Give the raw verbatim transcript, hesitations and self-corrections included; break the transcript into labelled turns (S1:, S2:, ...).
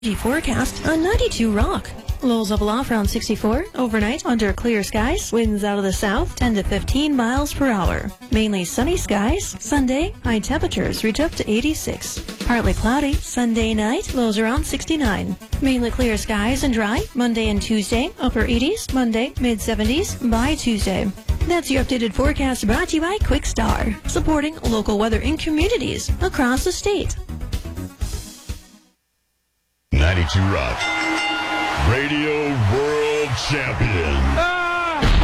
S1: Forecast on ninety-two Rock. Lows up aloft around sixty-four. Overnight, under clear skies. Winds out of the south, ten to fifteen miles per hour. Mainly sunny skies. Sunday, high temperatures reach up to eighty-six. Partly cloudy. Sunday night, lows around sixty-nine. Mainly clear skies and dry. Monday and Tuesday, upper eighties. Monday, mid seventies. By Tuesday. That's your updated forecast brought to you by Quick Star, supporting local weather in communities across the state.
S2: ninety-two Rock, Radio World Champion.